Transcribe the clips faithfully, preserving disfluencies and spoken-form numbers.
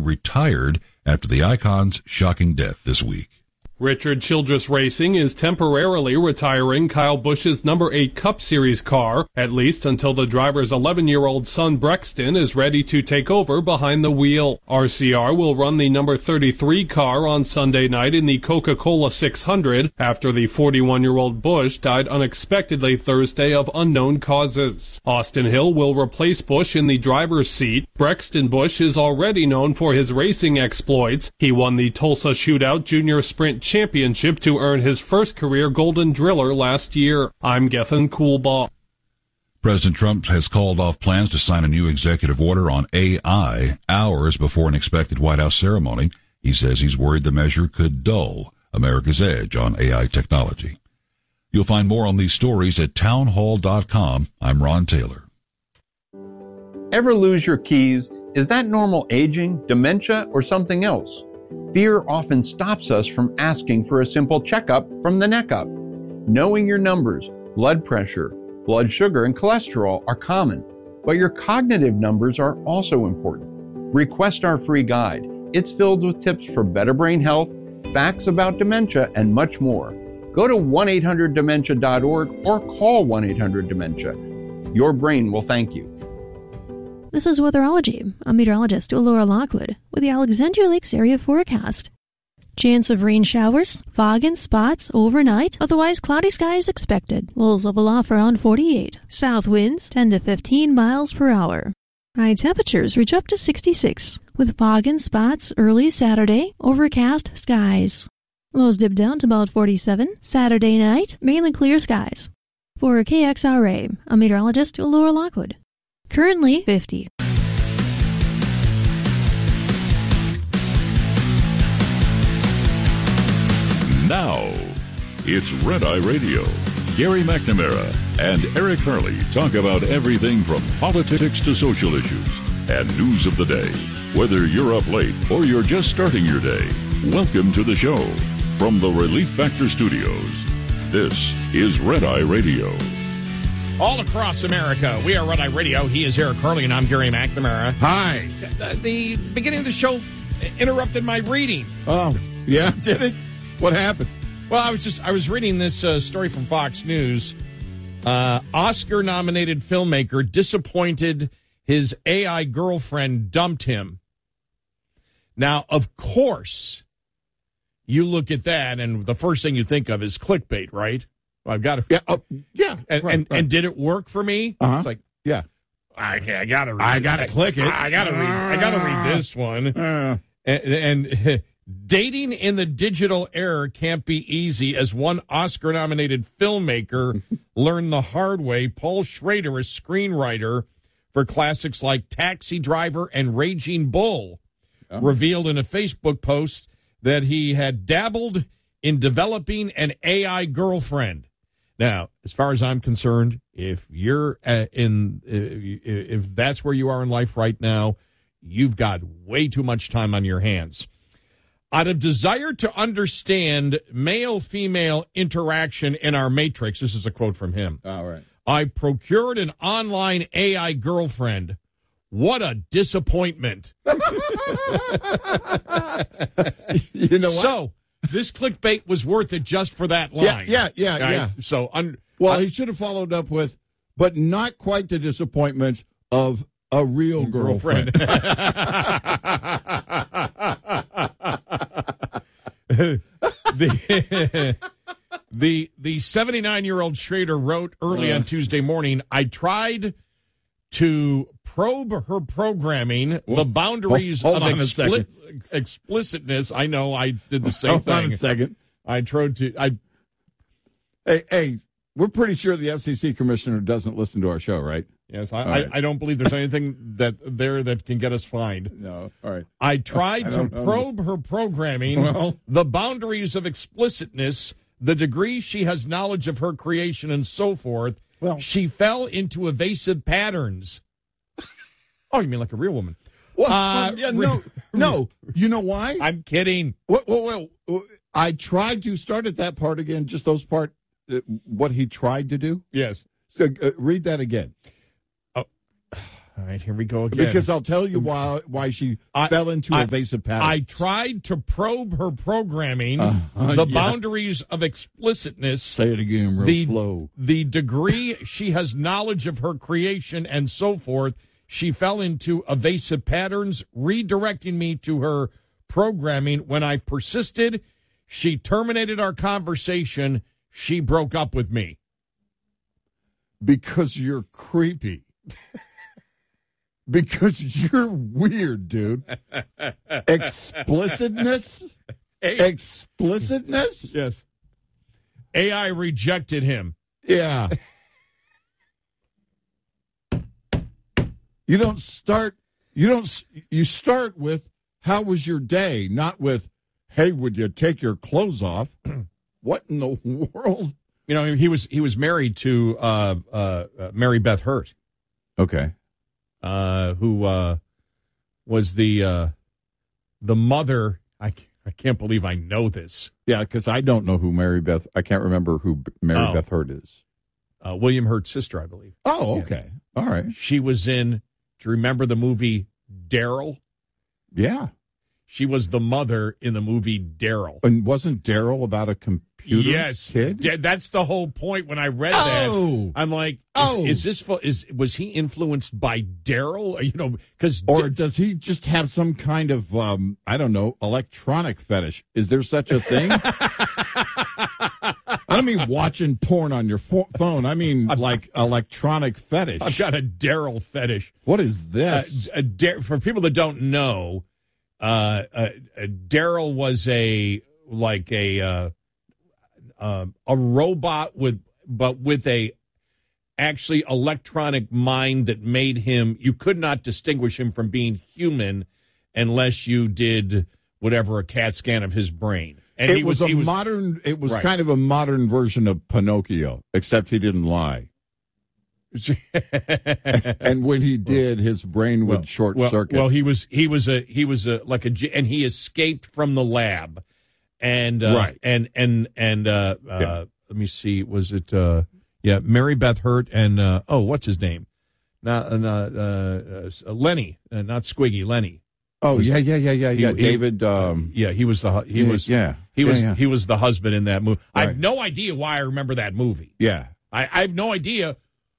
retired after the icon's shocking death this week. Richard Childress Racing is temporarily retiring Kyle Busch's number eight Cup Series car, at least until the driver's eleven-year-old son Brexton is ready to take over behind the wheel. R C R will run the number thirty-three car on Sunday night in the Coca-Cola six hundred after the forty-one-year-old Busch died unexpectedly Thursday of unknown causes. Austin Hill will replace Busch in the driver's seat. Brexton Busch is already known for his racing exploits. He won the Tulsa Shootout Junior Sprint Championship to earn his first career Golden Driller last year. I'm Gethin Coolbaugh. President Trump has called off plans to sign a new executive order on A I hours before an expected White House ceremony. He says he's worried the measure could dull America's edge on A I technology. You'll find more on these stories at townhall dot com. I'm Ron Taylor. Ever lose your keys? Is that normal aging, dementia, or something else? Fear often stops us from asking for a simple checkup from the neck up. Knowing your numbers, blood pressure, blood sugar, and cholesterol are common, but your cognitive numbers are also important. Request our free guide. It's filled with tips for better brain health, facts about dementia, and much more. Go to one eight hundred dementia dot org or call one eight hundred dementia. Your brain will thank you. This is Weatherology. I'm meteorologist Laura Lockwood with the Alexandria Lakes area forecast. Chance of rain showers, fog and spots overnight, otherwise cloudy skies expected. Lows level off around forty-eight. South winds ten to fifteen miles per hour. High temperatures reach up to sixty-six, with fog and spots early Saturday, overcast skies. Lows dip down to about forty-seven. Saturday night, mainly clear skies. For K X R A, I'm meteorologist Laura Lockwood. Currently fifty. Now, it's Red Eye Radio. Gary McNamara and Eric Hurley talk about everything from politics to social issues and news of the day. Whether you're up late or you're just starting your day, welcome to the show. From the Relief Factor Studios, this is Red Eye Radio. All across America, we are Red Eye Radio. He is Eric Hurley, and I'm Gary McNamara. Hi. The, the beginning of the show interrupted my reading. Oh, yeah, did it? What happened? Well, I was just I was reading this uh, story from Fox News. Uh, Oscar-nominated filmmaker disappointed his A I girlfriend dumped him. Now, of course, you look at that, and the first thing you think of is clickbait, right? Well, I've got to, yeah, uh, yeah, and, right, and, right. and did it work for me? Uh-huh. It's like, yeah, I, I gotta, read I gotta it. click it. I, I gotta read. I gotta read this one. Uh, and, and dating in the digital era can't be easy, as one Oscar-nominated filmmaker learned the hard way. Paul Schrader, a screenwriter for classics like Taxi Driver and Raging Bull, oh. revealed in a Facebook post that he had dabbled in developing an A I girlfriend. Now, as far as I'm concerned, if you're uh, in, uh, if that's where you are in life right now, you've got way too much time on your hands. Out of desire to understand male-female interaction in our matrix, this is a quote from him. All right. I procured an online A I girlfriend. What a disappointment. You know what? So, this clickbait was worth it just for that line. Yeah, yeah, yeah. Right? yeah. So, un- well, uh, he should have followed up with, but not quite the disappointment of a real girlfriend. the the the seventy-nine-year-old Schrader wrote early uh, on Tuesday morning, I tried to probe her programming, well, the boundaries hold, hold of expli- explicitness. I know I did the same hold thing. Hold on a second. I tried to... I. Hey, hey, we're pretty sure the F C C commissioner doesn't listen to our show, right? Yes, I, right. I, I don't believe there's anything that there that can get us fined. No, all right. I tried I to know. probe her programming, well, the boundaries of explicitness, the degree she has knowledge of her creation, and so forth. Well, she fell into evasive patterns. Oh, you mean like a real woman? Well, uh, yeah, no, no. You know why? I'm kidding. Well, well, well, I tried to start at that part again, just those part, uh, what he tried to do. Yes. So uh, read that again. All right, here we go again. Because I'll tell you why why she I, fell into I, evasive patterns. I tried to probe her programming, uh, uh, the yeah. boundaries of explicitness. Say it again real the, slow. The degree she has knowledge of her creation and so forth. She fell into evasive patterns, redirecting me to her programming. When I persisted, she terminated our conversation. She broke up with me. Because you're creepy. Because you're weird, dude. Explicitness? Explicitness? Yes. A I rejected him. Yeah. You don't start, you don't, you start with, how was your day? Not with, hey, would you take your clothes off? What in the world? You know, he was, he was married to, uh, uh, Mary Beth Hurt. Okay. Uh, who, uh, was the, uh, the mother. I, I can't believe I know this. Yeah. Cause I don't know who Mary Beth, I can't remember who Mary Oh. Beth Hurt is. Uh, William Hurt's sister, I believe. Oh, okay. Yeah. All right. She was in, do you remember the movie Daryl? Yeah. She was the mother in the movie Daryl. And wasn't Daryl about a computer yes, kid? Da- that's the whole point. When I read Oh. that, I'm like, is, Oh. is this fo- is was he influenced by Daryl? You know, because Or does he just have some kind of, um, I don't know, electronic fetish? Is there such a thing? I don't mean watching porn on your fo- phone. I mean like electronic fetish. I've got a Daryl fetish. What is this? Uh, a Dar- for people that don't know, uh, uh, uh, Daryl was a like a uh, uh, a robot with, but with a actually electronic mind that made him. You could not distinguish him from being human unless you did whatever a CAT scan of his brain. And it he was, was a he was, modern. It was Right. kind of a modern version of Pinocchio, except he didn't lie. And when he did, his brain would well, short well, circuit. Well, he was he was a he was a like a ge- and he escaped from the lab, and uh, Right. and and and uh, uh, Yeah. let me see, was it uh, yeah Mary Beth Hurt and uh, oh what's his name, not uh, uh, uh, Lenny, uh, not Squiggy, Lenny. oh was- yeah, yeah, yeah, yeah, yeah. he- David. Um, Yeah, he was the hu- he yeah, was yeah, he was yeah, yeah. he was the husband in that movie. I have Right. no idea why I remember that movie. yeah. I, I have no idea.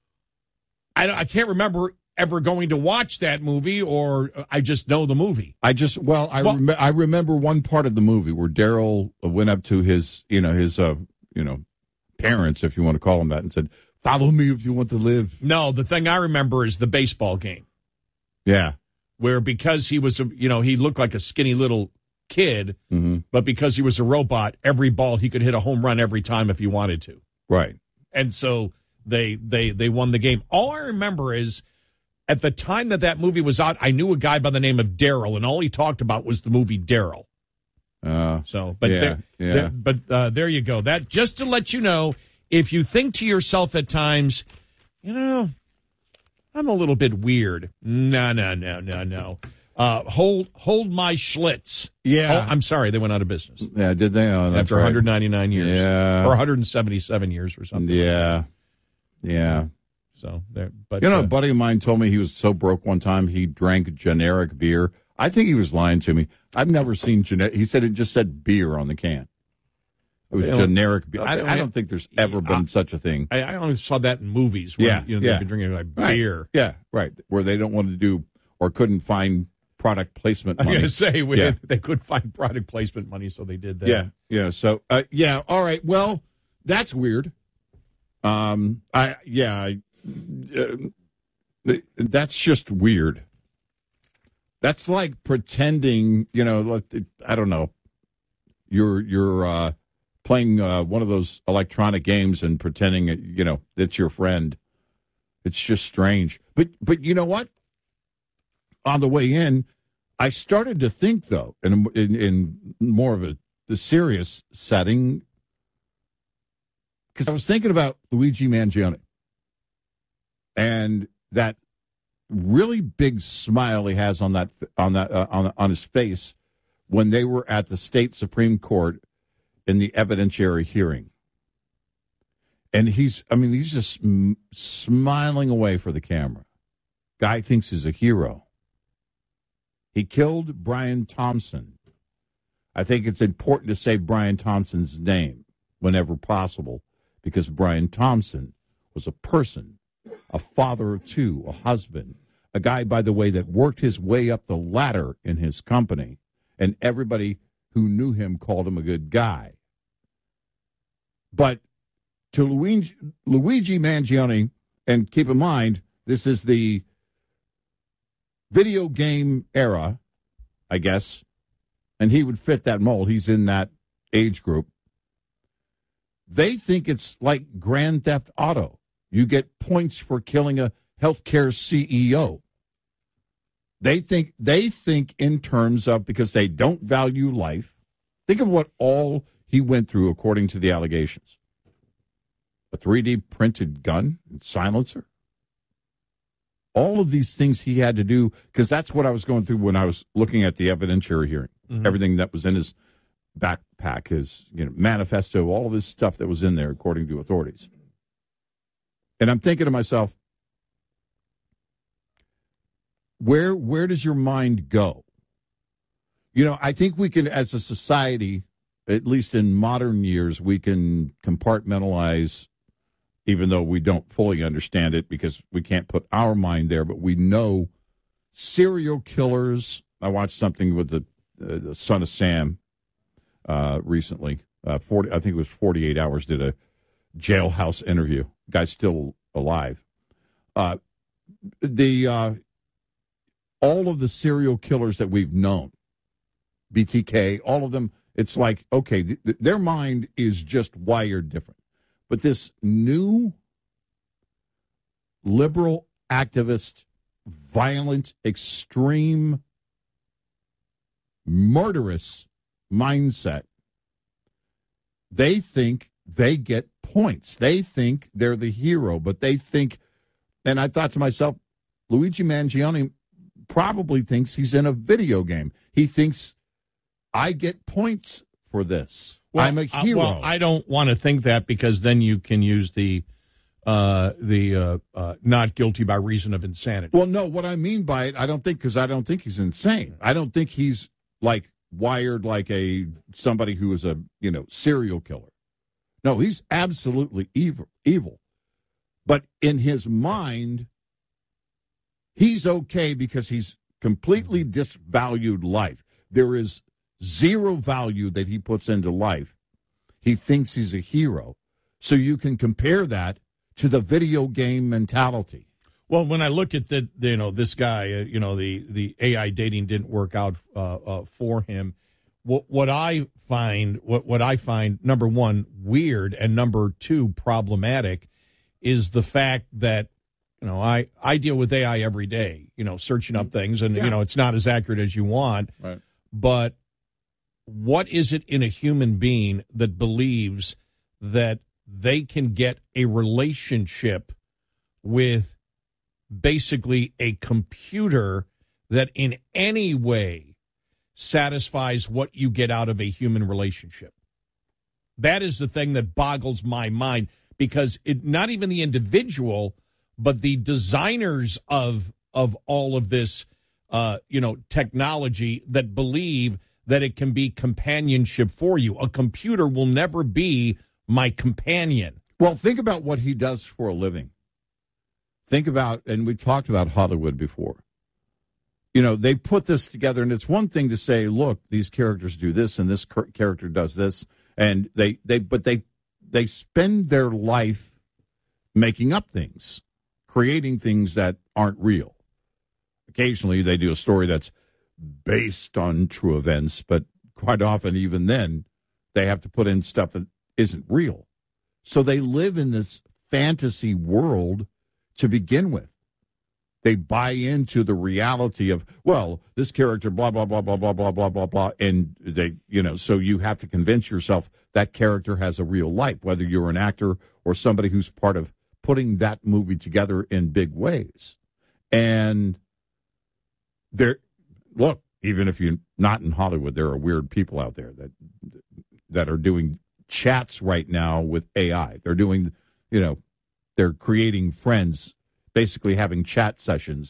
I don't- I can't remember ever going to watch that movie, or I just know the movie. I just well, I Well- rem- I remember one part of the movie where Daryl went up to his you know his uh you know parents, if you want to call them that, and said, "Follow me if you want to live." No, the thing I remember is the baseball game, Yeah. where because he was, a, you know, he looked like a skinny little kid, Mm-hmm. but because he was a robot, every ball he could hit a home run every time if he wanted to, Right. and so they they they won the game. All I remember is at the time that that movie was out, I knew a guy by the name of Daryl, and all he talked about was the movie Daryl. Uh, So, but Yeah, there, yeah. there- but uh, there you go. That just to let you know, if you think to yourself at times, you know, I'm a little bit weird. No, no, no, no, no. Uh, hold, hold my Schlitz. Yeah. Oh, I'm sorry, they went out of business yeah. Did they? Oh, that's after right. one hundred ninety-nine years, Yeah. or one hundred seventy-seven years, or something. Yeah. Yeah. So there, but You know, uh, a buddy of mine told me he was so broke one time he drank generic beer. I think he was lying to me. I've never seen generic. He said it just said beer on the can. It was They don't- generic beer. I, they I don't- don't think there's ever been I- such a thing. I, I only saw that in movies. Where, Yeah, you know, yeah. they've been drinking like Right. beer. Yeah, right. Where they don't want to do or couldn't find product placement I'm money. going to say we, Yeah. they couldn't find product placement money, so they did that. Yeah, yeah. So, uh, yeah. All right. Well, that's weird. Um, I yeah. I, uh, that's just weird. That's like pretending. You know, like, I don't know. You're you're uh, playing uh, one of those electronic games and pretending you know that's your friend. It's just strange. But but you know what? On the way in, I started to think, though, in, in, in more of a the serious setting, because I was thinking about Luigi Mangione and that really big smile he has on that on that uh, on on his face when they were at the state Supreme Court in the evidentiary hearing, and he's I mean he's just sm- smiling away for the camera. Guy thinks he's a hero. He killed Brian Thompson. I think it's important to say Brian Thompson's name whenever possible, because Brian Thompson was a person, a father of two, a husband, a guy, by the way, that worked his way up the ladder in his company, and everybody who knew him called him a good guy. But to Luigi, Luigi Mangione, and keep in mind, this is the video game era, I guess, and he would fit that mold. He's in that age group. They think it's like Grand Theft Auto. You get points for killing a healthcare C E O. They think they think in terms of, because they don't value life. Think of what all he went through, according to the allegations. A three D printed gun and silencer. All of these things he had to do, because that's what I was going through when I was looking at the evidentiary hearing. Mm-hmm. Everything that was in his backpack, his you know manifesto, all of this stuff that was in there, according to authorities. And I'm thinking to myself, where where does your mind go? You know, I think we can, as a society, at least in modern years, we can compartmentalize, even though we don't fully understand it because we can't put our mind there, but we know serial killers. I watched something with the, uh, the Son of Sam uh, recently. Uh, forty, I think it was forty-eight hours, did a jailhouse interview. Guy's still alive. Uh, the uh, all of the serial killers that we've known, B T K, all of them, it's like, okay, th- th- their mind is just wired different. But this new liberal activist, violent, extreme, murderous mindset, they think they get points. They think they're the hero, but they think, and I thought to myself, Luigi Mangione probably thinks he's in a video game. He thinks, I get points for this. Well, I'm a hero. Uh, well, I don't want to think that, because then you can use the uh, the uh, uh, not guilty by reason of insanity. Well, no, what I mean by it, I don't think, because I don't think he's insane. I don't think he's like wired like a somebody who is a you know serial killer. No, he's absolutely evil. Evil, but in his mind, he's okay because he's completely disvalued life. There is zero value that he puts into life. He thinks he's a hero. So you can compare that to the video game mentality. Well, when I look at the, you know, this guy, uh, you know, the, the A I dating didn't work out uh, uh, for him. What, what I find, what, what I find, number one, weird, and number two, problematic, is the fact that, you know, I, I deal with A I every day, you know, searching up things, and, yeah. you know, it's not as accurate as you want. Right. But what is it in a human being that believes that they can get a relationship with basically a computer that in any way satisfies what you get out of a human relationship? That is the thing that boggles my mind, because it, not even the individual, but the designers of of all of this, uh, you know, technology, that believe that it can be companionship for you. A computer will never be my companion. Well, think about what he does for a living. Think about, and we talked about Hollywood before. You know, they put this together, and it's one thing to say, look, these characters do this, and this character does this, and they, they but they they spend their life making up things, creating things that aren't real. Occasionally, they do a story that's based on true events, but quite often, even then, they have to put in stuff that isn't real. So they live in this fantasy world to begin with. They buy into the reality of, well, this character, blah, blah, blah, blah, blah, blah, blah, blah, blah, and they, you know, so you have to convince yourself that character has a real life, whether you're an actor or somebody who's part of putting that movie together in big ways. And there, look, even if you're not in Hollywood, there are weird people out there that that are doing chats right now with A I. They're doing, you know, they're creating friends, basically having chat sessions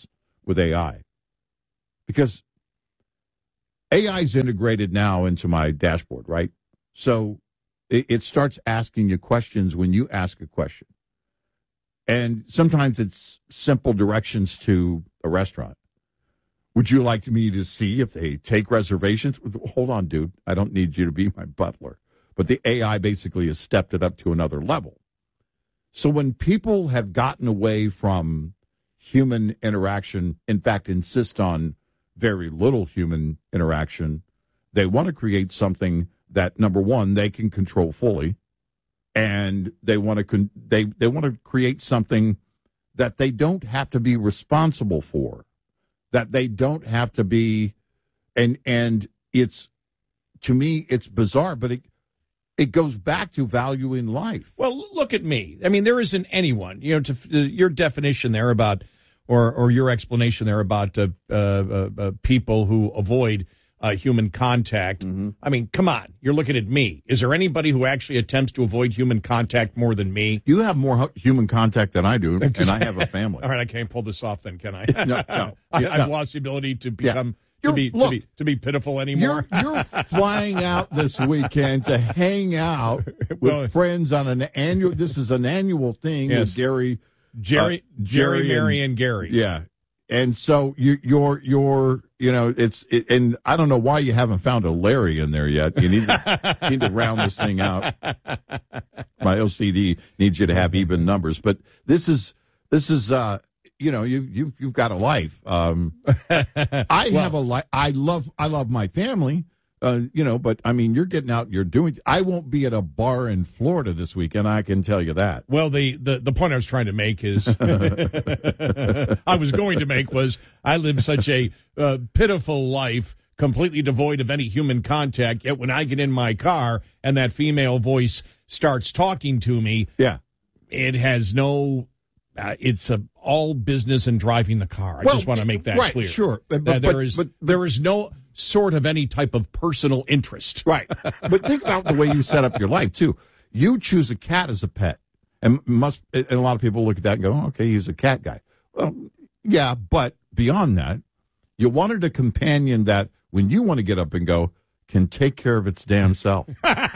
with A I. Because A I is integrated now into my dashboard, right? So it, it starts asking you questions when you ask a question. And sometimes it's simple directions to a restaurant. Would you like me to see if they take reservations? Hold on, dude. I don't need you to be my butler. But the A I basically has stepped it up to another level. So when people have gotten away from human interaction, in fact, insist on very little human interaction, they want to create something that, number one, they can control fully. And they want to con- they they want to create something that they don't have to be responsible for, that they don't have to be, and and it's, to me, it's bizarre, but it it goes back to valuing life. Well, look at me. I mean, there isn't anyone, you know, to uh, your definition there about, or or your explanation there about uh, uh, uh, uh, people who avoid Uh, human contact. Mm-hmm. I mean, come on. You're looking at me. Is there anybody who actually attempts to avoid human contact more than me? You have more hu- human contact than I do, and I have a family. All right, I can't pull this off then, can I? no, no. I, Yeah, I've no. lost the ability to become Yeah. to be, Look, to be to be pitiful anymore. You're, you're flying out this weekend to hang out with Well, friends on an annual. This is an annual thing Yes. with Gary, Jerry, uh, Jerry, and- Mary, and Gary. Yeah, and so you, you're you're you know it's it, and I don't know why you haven't found a Larry in there yet. You need to, you need to round this thing out. My O C D needs you to have even numbers, but this is this is uh you know you you you've got a life. Um, I Well- have a life. I love I love my family. Uh, you know, but I mean, you're getting out, you're doing. I won't be at a bar in Florida this weekend. I can tell you that. Well, the, the, the point I was trying to make is, I was going to make was, I live such a uh, pitiful life, completely devoid of any human contact. Yet when I get in my car and that female voice starts talking to me, Yeah. it has no. Uh, it's a, all business and driving the car. I Well, just want to make that right, clear. sure. But- That but- there is but- but- there is no sort of any type of personal interest. Right. But think about the way you set up your life, too. You choose a cat as a pet. And must and a lot of people look at that and go, oh, okay, he's a cat guy. Well, yeah, but beyond that, you wanted a companion that, when you want to get up and go, can take care of its damn self.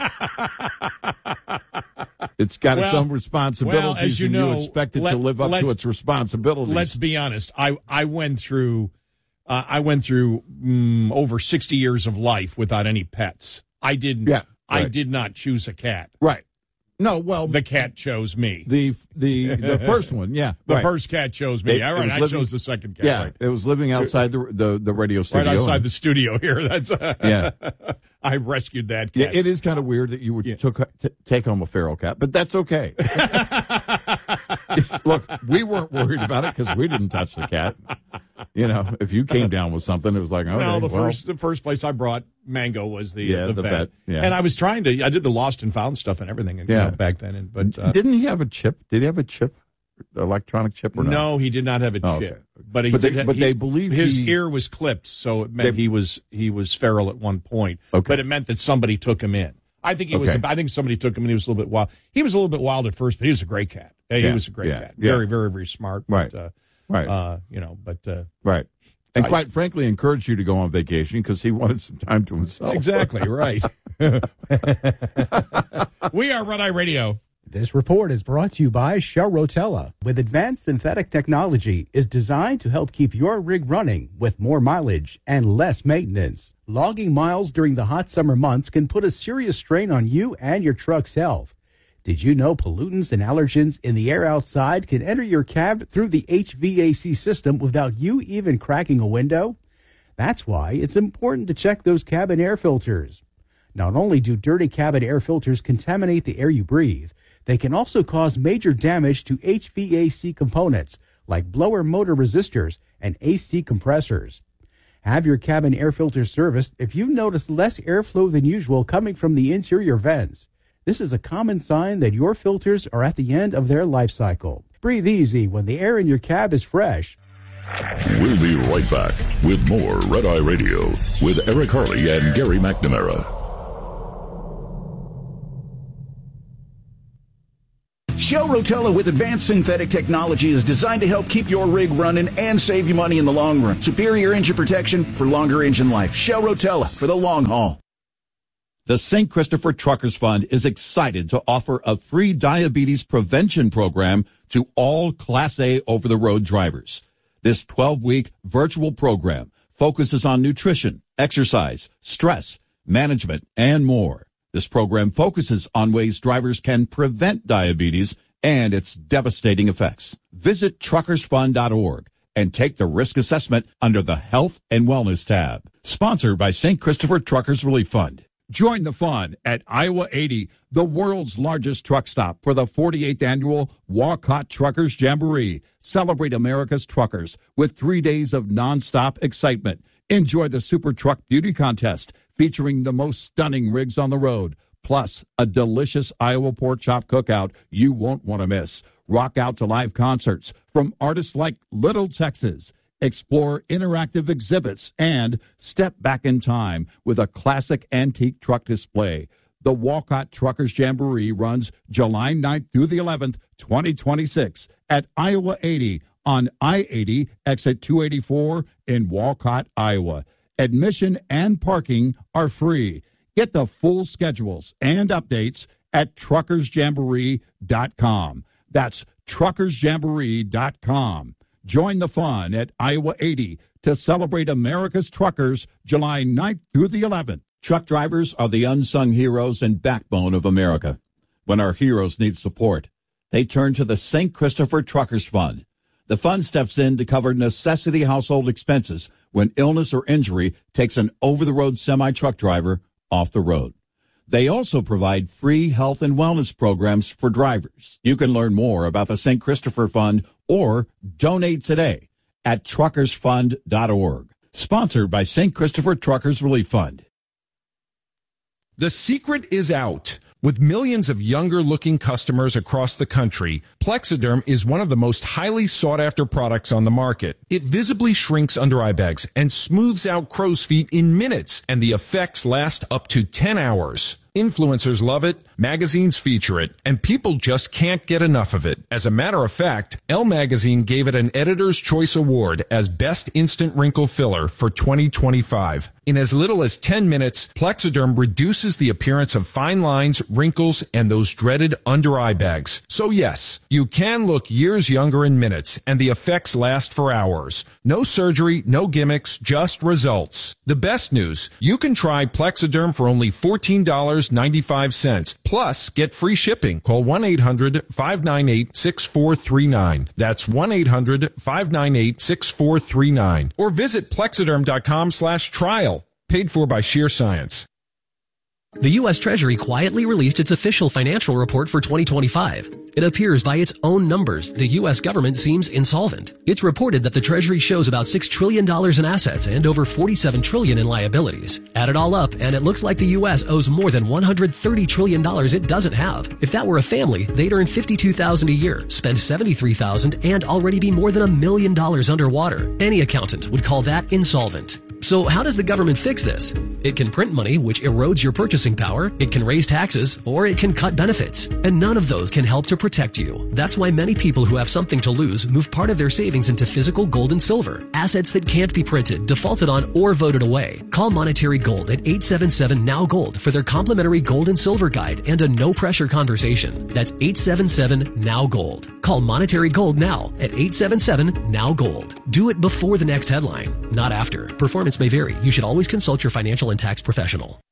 It's got its Well- own responsibilities, well, as you and know, you expect it let- to live up to let's- its responsibilities. Let's be honest. I I went through uh, I went through mm, over sixty years of life without any pets. I didn't. Yeah, I right. did not choose a cat. Right. No, well, The cat chose me. the the the first one, yeah. The right. first cat chose me. It- All it right, was I living- chose the second cat. Yeah, right, it was living outside the the, the radio studio. right outside the studio here. That's Yeah. I rescued that Yeah, cat. it is kind of weird that you would Yeah. took t- take home a feral cat, but that's okay. Look, we weren't worried about it because we didn't touch the cat. You know, if you came down with something, it was like, okay, no, the well, first the first place I brought Mango was the Yeah, the, the vet. vet, yeah. And I was trying to. I did the lost and found stuff and everything. And, you Yeah. know, back then. And, but uh, didn't he have a chip? Did he have a chip, electronic chip, or no? no, he did not have a Oh, chip. okay. But he But they- did- but he- they believe his he- ear was clipped, so it meant They- he was he was feral at one point. Okay. But it meant that somebody took him in. I think he was. Okay. I think somebody took him, and he was a little bit wild. He was a little bit wild at first, but he was a great cat. Hey, Yeah, He was a great yeah, cat. yeah. Very, very, very smart. Right. But, uh, Right. Uh, you know, but uh, Right. And I- quite frankly, encouraged you to go on vacation because he wanted some time to himself. exactly right. We are Red Eye Radio. This report is brought to you by Shell Rotella. With advanced synthetic technology, is designed to help keep your rig running with more mileage and less maintenance. Logging miles during the hot summer months can put a serious strain on you and your truck's health. Did you know pollutants and allergens in the air outside can enter your cab through the H V A C system without you even cracking a window? That's why it's important to check those cabin air filters. Not only do dirty cabin air filters contaminate the air you breathe, they can also cause major damage to H V A C components like blower motor resistors and A C compressors. Have your cabin air filters serviced if you notice less airflow than usual coming from the interior vents. This is a common sign that your filters are at the end of their life cycle. Breathe easy when the air in your cab is fresh. We'll be right back with more Red Eye Radio with Eric Harley and Gary McNamara. Shell Rotella with advanced synthetic technology is designed to help keep your rig running and save you money in the long run. Superior engine protection for longer engine life. Shell Rotella for the long haul. The Saint Christopher Truckers Fund is excited to offer a free diabetes prevention program to all Class A over-the-road drivers. This twelve-week virtual program focuses on nutrition, exercise, stress, management, and more. This program focuses on ways drivers can prevent diabetes and its devastating effects. Visit truckers fund dot org and take the risk assessment under the Health and Wellness tab. Sponsored by Saint Christopher Truckers Relief Fund. Join the fun at Iowa eighty, the world's largest truck stop, for the forty-eighth annual Walcott Truckers Jamboree. Celebrate America's truckers with three days of nonstop excitement. Enjoy the Super Truck Beauty Contest featuring the most stunning rigs on the road, plus a delicious Iowa pork chop cookout you won't want to miss. Rock out to live concerts from artists like Little Texas. Explore interactive exhibits and step back in time with a classic antique truck display. The Walcott Truckers Jamboree runs July ninth through the eleventh, twenty twenty-six at Iowa eighty on I eighty, exit two eighty-four in Walcott, Iowa. Admission and parking are free. Get the full schedules and updates at truckers jamboree dot com. That's truckers jamboree dot com. Join the fun at Iowa eighty to celebrate America's truckers July ninth through the eleventh. Truck drivers are the unsung heroes and backbone of America. When our heroes need support, they turn to the Saint Christopher Truckers Fund. The fund steps in to cover necessity household expenses when illness or injury takes an over-the-road semi-truck driver off the road. They also provide free health and wellness programs for drivers. You can learn more about the Saint Christopher Fund or donate today at truckers fund dot org. Sponsored by Saint Christopher Truckers Relief Fund. The secret is out. With millions of younger-looking customers across the country, Plexiderm is one of the most highly sought-after products on the market. It visibly shrinks under-eye bags and smooths out crow's feet in minutes, and the effects last up to ten hours. Influencers love it, magazines feature it, and people just can't get enough of it. As a matter of fact, Elle Magazine gave it an Editor's Choice Award as Best Instant Wrinkle Filler for twenty twenty-five. In as little as ten minutes, Plexiderm reduces the appearance of fine lines, wrinkles, and those dreaded under-eye bags. So yes, you can look years younger in minutes, and the effects last for hours. No surgery, no gimmicks, just results. The best news, you can try Plexiderm for only fourteen dollars and ninety-five cents. Plus, get free shipping. Call one eight hundred five nine eight six four three nine. That's one eight hundred five nine eight six four three nine. Or visit plexiderm dot com slash trial. Paid for by Sheer Science. The U S Treasury quietly released its official financial report for twenty twenty-five. It appears by its own numbers the U S government seems insolvent. It's reported that the Treasury shows about six trillion dollars in assets and over forty-seven trillion dollars in liabilities. Add it all up, and it looks like the U S owes more than one hundred thirty trillion dollars it doesn't have. If that were a family, they'd earn fifty-two thousand dollars a year, spend seventy-three thousand dollars, and already be more than a million dollars underwater. Any accountant would call that insolvent. So how does the government fix this? It can print money, which erodes your purchasing power, it can raise taxes, or it can cut benefits. And none of those can help to protect you. That's why many people who have something to lose move part of their savings into physical gold and silver, assets that can't be printed, defaulted on, or voted away. Call Monetary Gold at eight seven seven N O W Gold for their complimentary gold and silver guide and a no-pressure conversation. That's eight seven seven N O W Gold. Call Monetary Gold now at eight seven seven N O W Gold. Do it before the next headline, not after. Performance may vary. You should always consult your financial and tax professional.